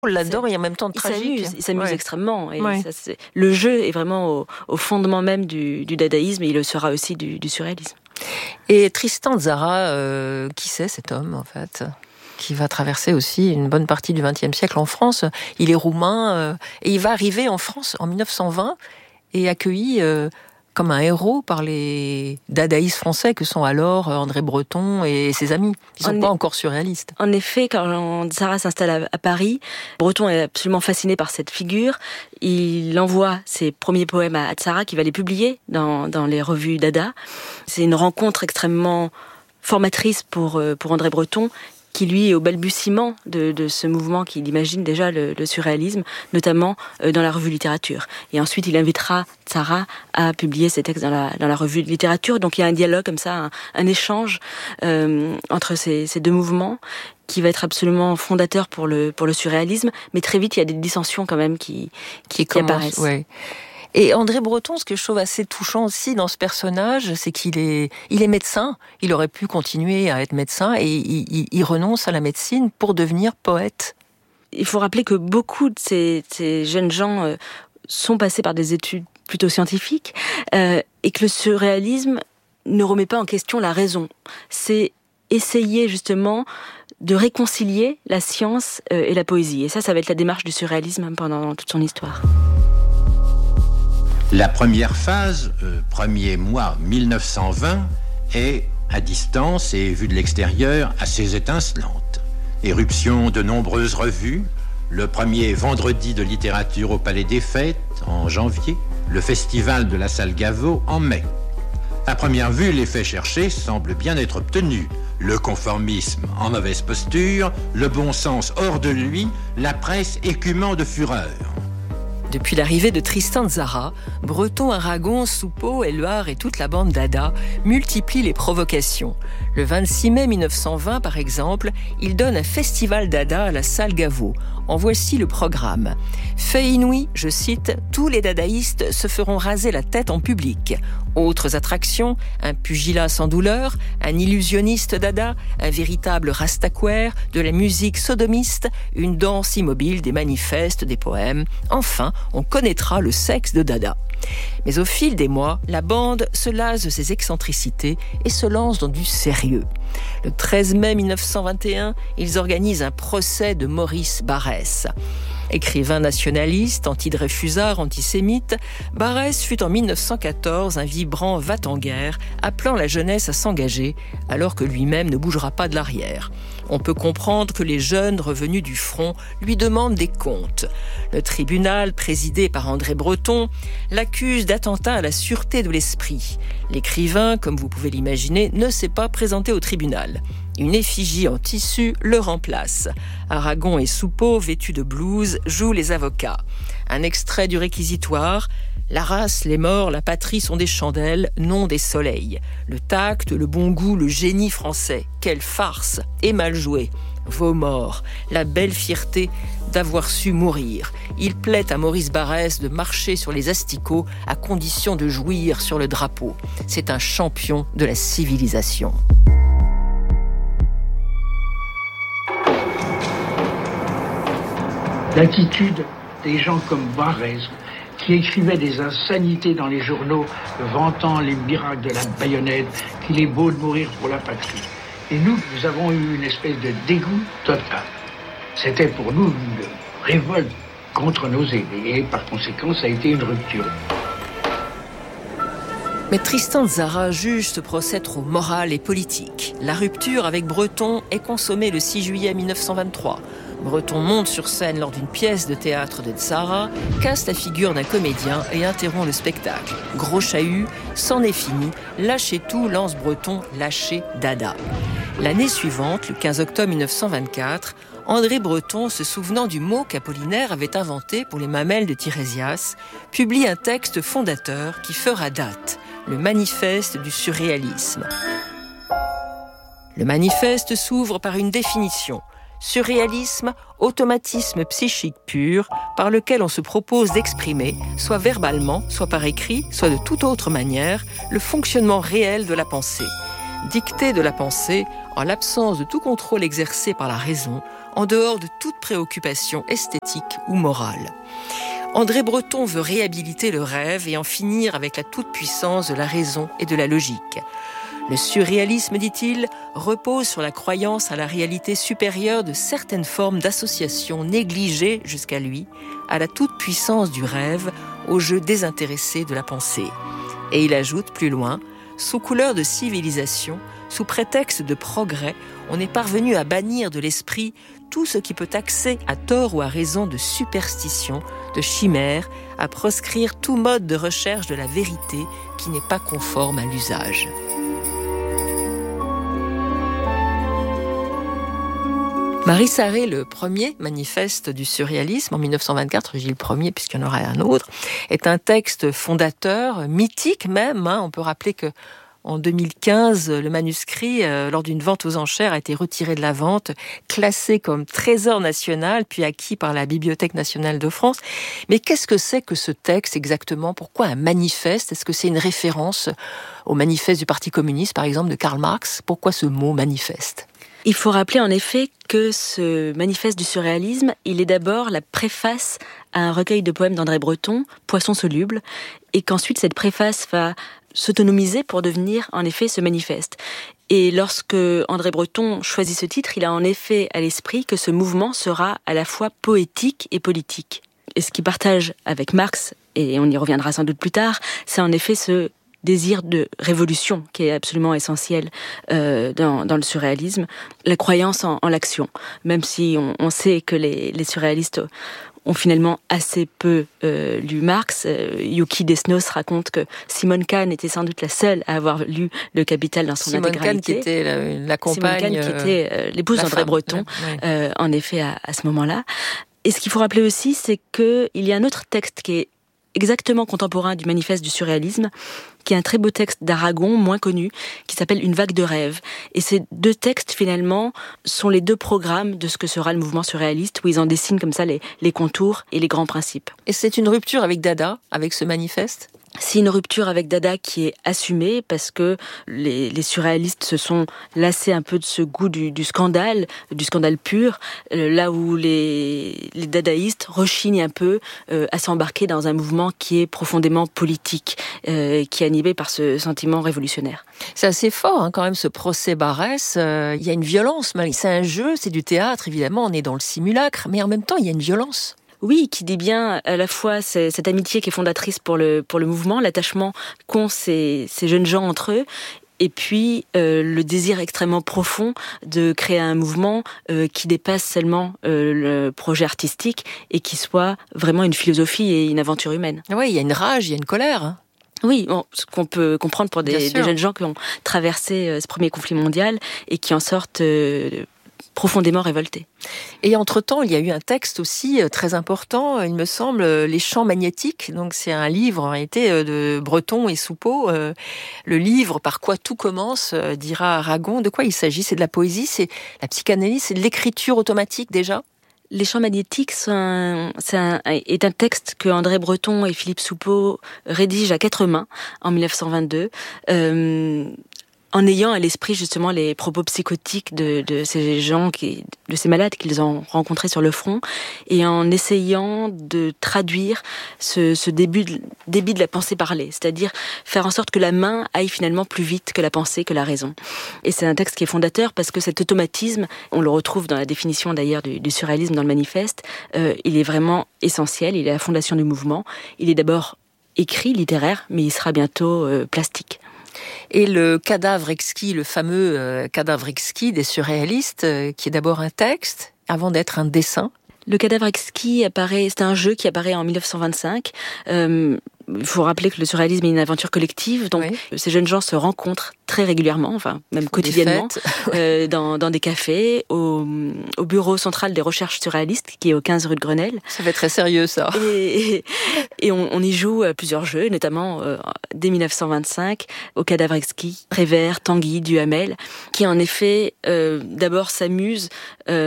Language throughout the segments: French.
là-dedans et en même temps tragique. Il s'amuse extrêmement. Et ça, le jeu est vraiment au fondement même du dadaïsme, et il le sera aussi du surréalisme. Et Tristan Tzara, qui c'est cet homme en fait, qui va traverser aussi une bonne partie du XXe siècle en France? Il est roumain et il va arriver en France en 1920 et accueilli comme un héros par les dadaïstes français que sont alors André Breton et ses amis. Ils ne sont pas encore surréalistes. En effet, quand Tzara s'installe à Paris, Breton est absolument fasciné par cette figure. Il envoie ses premiers poèmes à Tzara, qui va les publier dans les revues Dada. C'est une rencontre extrêmement formatrice pour André Breton, qui lui est au balbutiement de ce mouvement qu'il imagine déjà le surréalisme, notamment dans la revue littérature. Et ensuite, il invitera Tzara à publier ses textes dans la revue de littérature. Donc il y a un dialogue comme ça, un échange entre ces deux mouvements, qui va être absolument fondateur pour le surréalisme. Mais très vite, il y a des dissensions quand même qui apparaissent. Ouais. Et André Breton, ce que je trouve assez touchant aussi dans ce personnage, c'est qu'il est médecin. Il aurait pu continuer à être médecin et il renonce à la médecine pour devenir poète. Il faut rappeler que beaucoup de ces jeunes gens sont passés par des études plutôt scientifiques et que le surréalisme ne remet pas en question la raison. C'est essayer justement de réconcilier la science et la poésie. Et ça va être la démarche du surréalisme pendant toute son histoire. La première phase, premier mois 1920, est à distance et vue de l'extérieur assez étincelante. Éruption de nombreuses revues, le premier vendredi de littérature au Palais des Fêtes en janvier, le festival de la Salle Gaveau en mai. À première vue, l'effet cherché semble bien être obtenu. Le conformisme en mauvaise posture, le bon sens hors de lui, la presse écumant de fureur. Depuis l'arrivée de Tristan Tzara, Breton, Aragon, Soupeau, Éluard et toute la bande Dada multiplient les provocations. Le 26 mai 1920, par exemple, il donne un festival Dada à la Salle Gaveau. En voici le programme. Fait inouï, je cite, « Tous les dadaïstes se feront raser la tête en public ». Autres attractions, un pugilat sans douleur, un illusionniste dada, un véritable rastaquaire, de la musique sodomiste, une danse immobile, des manifestes, des poèmes. Enfin, on connaîtra le sexe de Dada. Mais au fil des mois, la bande se lasse de ses excentricités et se lance dans du sérieux. Le 13 mai 1921, ils organisent un procès de Maurice Barrès. Écrivain nationaliste, anti-Dreyfusard, antisémite, Barrès fut en 1914 un vibrant va-t-en-guerre, appelant la jeunesse à s'engager, alors que lui-même ne bougera pas de l'arrière. On peut comprendre que les jeunes revenus du front lui demandent des comptes. Le tribunal, présidé par André Breton, l'accuse d'attentat à la sûreté de l'esprit. L'écrivain, comme vous pouvez l'imaginer, ne s'est pas présenté au tribunal. Une effigie en tissu le remplace. Aragon et Soupeau, vêtus de blouse, jouent les avocats. Un extrait du réquisitoire. La race, les morts, la patrie sont des chandelles, non des soleils. Le tact, le bon goût, le génie français. Quelle farce et mal joué. Vos morts, la belle fierté d'avoir su mourir. Il plaît à Maurice Barrès de marcher sur les asticots à condition de jouir sur le drapeau. C'est un champion de la civilisation. L'attitude des gens comme Barrès, qui écrivaient des insanités dans les journaux, vantant les miracles de la baïonnette, qu'il est beau de mourir pour la patrie. Et nous avons eu une espèce de dégoût total. C'était pour nous une révolte contre nos aînés, et par conséquent, ça a été une rupture. Mais Tristan Tzara juge ce procès trop moral et politique. La rupture avec Breton est consommée le 6 juillet 1923. Breton monte sur scène lors d'une pièce de théâtre de Tzara, casse la figure d'un comédien et interrompt le spectacle. Gros chahut, c'en est fini, lâchez tout, lance Breton, lâchez Dada. L'année suivante, le 15 octobre 1924, André Breton, se souvenant du mot qu'Apollinaire avait inventé pour les mamelles de Tirésias, publie un texte fondateur qui fera date, le manifeste du surréalisme. Le manifeste s'ouvre par une définition. Surréalisme, automatisme psychique pur, par lequel on se propose d'exprimer, soit verbalement, soit par écrit, soit de toute autre manière, le fonctionnement réel de la pensée. Dictée de la pensée, en l'absence de tout contrôle exercé par la raison, en dehors de toute préoccupation esthétique ou morale. André Breton veut réhabiliter le rêve et en finir avec la toute-puissance de la raison et de la logique. Le surréalisme, dit-il, repose sur la croyance à la réalité supérieure de certaines formes d'association négligées jusqu'à lui, à la toute-puissance du rêve, au jeu désintéressé de la pensée. Et il ajoute plus loin, sous couleur de civilisation, sous prétexte de progrès, on est parvenu à bannir de l'esprit tout ce qui peut taxer à tort ou à raison de superstition, de chimère, à proscrire tout mode de recherche de la vérité qui n'est pas conforme à l'usage. Marie Sarré, le premier manifeste du surréalisme en 1924, je dis le premier puisqu'il y en aura un autre, est un texte fondateur, mythique même. On peut rappeler que en 2015, le manuscrit, lors d'une vente aux enchères, a été retiré de la vente, classé comme trésor national, puis acquis par la Bibliothèque nationale de France. Mais qu'est-ce que c'est que ce texte exactement ? Pourquoi un manifeste ? Est-ce que c'est une référence au manifeste du Parti communiste, par exemple, de Karl Marx ? Pourquoi ce mot manifeste ? Il faut rappeler en effet que ce manifeste du surréalisme, il est d'abord la préface à un recueil de poèmes d'André Breton, Poisson soluble, et qu'ensuite cette préface va s'autonomiser pour devenir en effet ce manifeste. Et lorsque André Breton choisit ce titre, il a en effet à l'esprit que ce mouvement sera à la fois poétique et politique. Et ce qu'il partage avec Marx, et on y reviendra sans doute plus tard, c'est en effet ce désir de révolution qui est absolument essentiel dans le surréalisme, la croyance en l'action. Même si on sait que les surréalistes ont finalement assez peu lu Marx. Yuki Desnos raconte que Simone Kahn était sans doute la seule à avoir lu Le Capital dans son intégralité. Simone Kahn qui était la compagne... Simone Kahn qui était l'épouse d'André Breton, en effet, à ce moment-là. Et ce qu'il faut rappeler aussi, c'est qu'il y a un autre texte qui est exactement contemporain du manifeste du surréalisme, qui est un très beau texte d'Aragon, moins connu, qui s'appelle Une vague de rêve. Et ces deux textes, finalement, sont les deux programmes de ce que sera le mouvement surréaliste, où ils en dessinent comme ça les contours et les grands principes. Et c'est une rupture avec Dada, avec ce manifeste ? C'est une rupture avec Dada qui est assumée parce que les surréalistes se sont lassés un peu de ce goût du scandale pur, là où les dadaïstes rechignent un peu à s'embarquer dans un mouvement qui est profondément politique, qui est animé par ce sentiment révolutionnaire. C'est assez fort quand même ce procès Barès, il y a une violence, c'est un jeu, c'est du théâtre évidemment, on est dans le simulacre, mais en même temps il y a une violence. Oui, qui dit bien à la fois cette amitié qui est fondatrice pour le mouvement, l'attachement qu'ont ces jeunes gens entre eux, et puis le désir extrêmement profond de créer un mouvement qui dépasse seulement le projet artistique et qui soit vraiment une philosophie et une aventure humaine. Oui, il y a une rage, il y a une colère. Oui, ce qu'on peut comprendre pour des jeunes gens qui ont traversé ce premier conflit mondial et qui en sortent profondément révoltés. Et entre-temps, il y a eu un texte aussi très important, il me semble, Les Champs magnétiques. Donc c'est un livre en réalité de Breton et Soupeau. Le livre Par quoi tout commence, dira Aragon. De quoi il s'agit ? C'est de la poésie, c'est la psychanalyse, c'est de l'écriture automatique déjà ? Les Champs magnétiques est un texte que André Breton et Philippe Soupeau rédigent à quatre mains en 1922. En ayant à l'esprit justement les propos psychotiques de ces gens, de ces malades qu'ils ont rencontrés sur le front, et en essayant de traduire ce débit de la pensée parlée, c'est-à-dire faire en sorte que la main aille finalement plus vite que la pensée, que la raison. Et c'est un texte qui est fondateur parce que cet automatisme, on le retrouve dans la définition d'ailleurs du surréalisme dans le manifeste, il est vraiment essentiel, il est la fondation du mouvement. Il est d'abord écrit, littéraire, mais il sera bientôt plastique. Et le cadavre exquis, le fameux cadavre exquis des surréalistes, qui est d'abord un texte, avant d'être un dessin. Le cadavre exquis c'est un jeu qui apparaît en 1925. Il faut rappeler que le surréalisme est une aventure collective, donc ces jeunes gens se rencontrent très régulièrement, enfin même quotidiennement, dans des cafés, au bureau central des recherches surréalistes, qui est au 15 rue de Grenelle. Ça fait très sérieux ça. Et on y joue à plusieurs jeux, notamment dès 1925, au cadavre exquis, Prévert, Tanguy, Duhamel, qui en effet d'abord s'amusent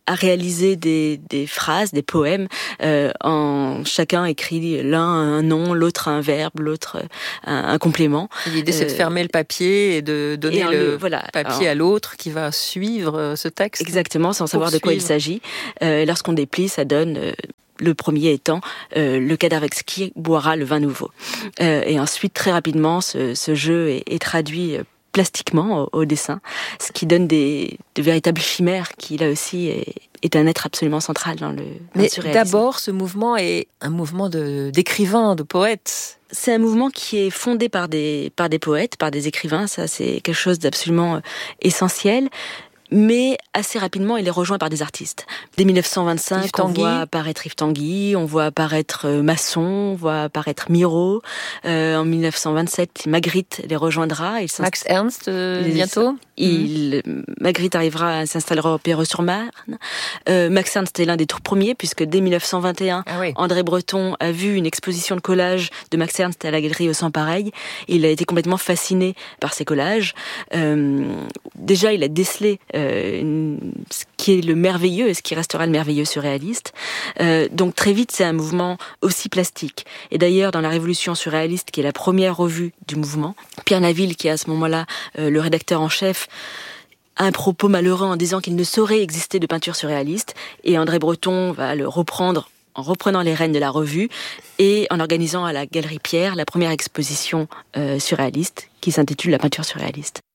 a réalisé des phrases, des poèmes. Chacun écrit l'un un nom, l'autre un verbe, l'autre un complément. L'idée, c'est de fermer le papier et de donner papier à l'autre qui va suivre ce texte. Exactement, sans savoir de quoi il s'agit. Lorsqu'on déplie, ça donne... le premier étant le cadavre exquis boira le vin nouveau. Et ensuite, très rapidement, ce jeu est traduit plastiquement au dessin, ce qui donne de véritables chimères qui, là aussi, est un être absolument central dans le surréalisme. Mais d'abord, ce mouvement est un mouvement d'écrivains, de poètes. C'est un mouvement qui est fondé par des poètes, par des écrivains. Ça, c'est quelque chose d'absolument essentiel. Mais assez rapidement, il est rejoint par des artistes. Dès 1925, on voit apparaître Yves Tanguy, on voit apparaître Masson, on voit apparaître Miro. En 1927, Magritte les rejoindra. Max Ernst, bientôt. Magritte s'installera au Perreux-sur-Marne. Max Ernst est l'un des tout premiers, puisque dès 1921, André Breton a vu une exposition de collages de Max Ernst à la galerie Au Sans Pareil. Il a été complètement fasciné par ces collages. Déjà, il a décelé ce qui est le merveilleux et ce qui restera le merveilleux surréaliste. Donc très vite, c'est un mouvement aussi plastique. Et d'ailleurs, dans la Révolution surréaliste, qui est la première revue du mouvement, Pierre Naville, qui est à ce moment-là le rédacteur en chef, a un propos malheureux en disant qu'il ne saurait exister de peinture surréaliste. Et André Breton va le reprendre en reprenant les rênes de la revue et en organisant à la Galerie Pierre la première exposition surréaliste qui s'intitule La peinture surréaliste.